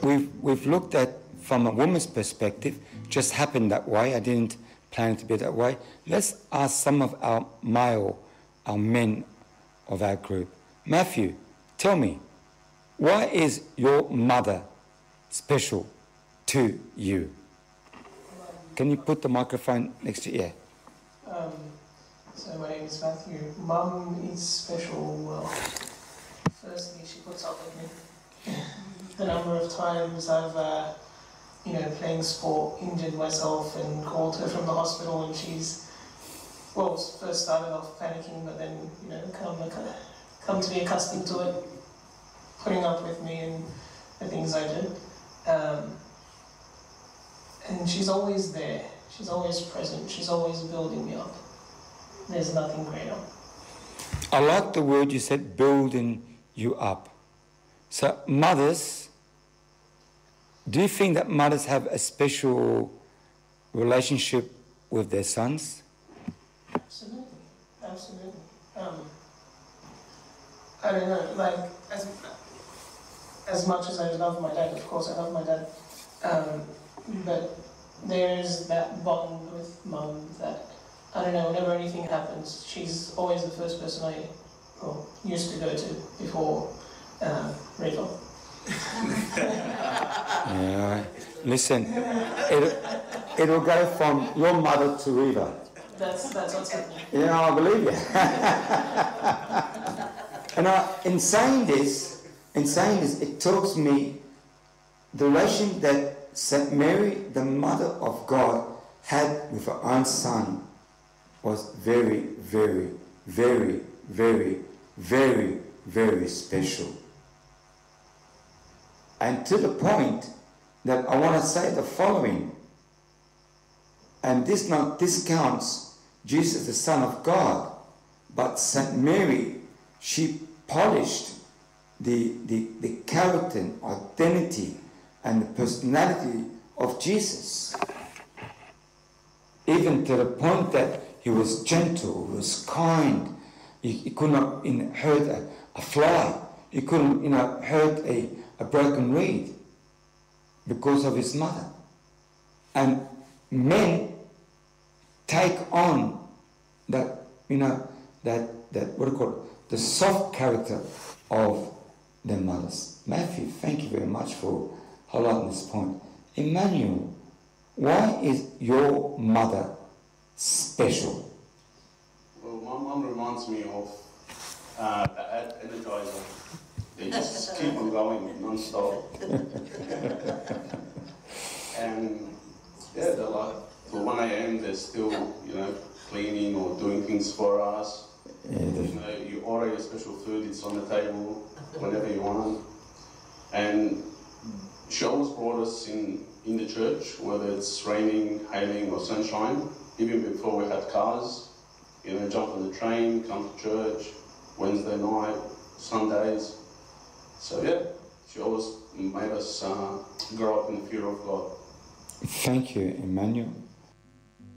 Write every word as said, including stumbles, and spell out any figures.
we've, we've looked at from a woman's perspective, just happened that way. I didn't plan it to be that way. Let's ask some of our male, our men of our group. Matthew, tell me, why is your mother special to you? Can you put the microphone next to you? Yeah. Um, so my name is Matthew. Mum is special. Well, firstly, she puts up with me. The number of times I've, uh, you know, playing sport, injured myself and called her from the hospital, and she's, well, first started off panicking, but then, you know, come, come to be accustomed to it, putting up with me and the things I did. Um, and she's always there. She's always present. She's always building me up. There's nothing greater. I like the word you said, building you up. So mothers, do you think that mothers have a special relationship with their sons? Absolutely, absolutely. Um, I don't know, like, as, as much as I love my dad, of course I love my dad, um, but there is that bond with mum that, I don't know, whenever anything happens, she's always the first person I well, used to go to before uh, Riva. Yeah, listen, it, it'll go from your mother to Riva. That's, that's what's happening. Yeah, I believe you. And I, in saying this, in saying this, it tells me the relation that Saint Mary, the Mother of God, had with her own son was very, very, very, very, very, very special. And to the point that I want to say the following, and this not discounts Jesus, the Son of God, but Saint Mary, she polished the, the, the character, identity, and the personality of Jesus. Even to the point that he was gentle, he was kind, he, he could not you know, hurt a, a fly, he couldn't you know, hurt a, a broken reed because of his mother. And men take on that, you know, that, that what do you call it, the soft character of their mothers. Matthew, thank you very much for highlighting this point. Emmanuel, why is your mother special? Well, my mum reminds me of uh, the ad Energizer. They just keep on going non-stop. And yeah, they're like, till one a m they're still, you know, cleaning or doing things for us. Yeah, you know, you order your special food, it's on the table whenever you want. And she always brought us in, in the church, whether it's raining, hailing or sunshine, even before we had cars. You know, jump on the train, come to church, Wednesday night, Sundays. So yeah, she always made us uh, grow up in the fear of God. Thank you, Emmanuel.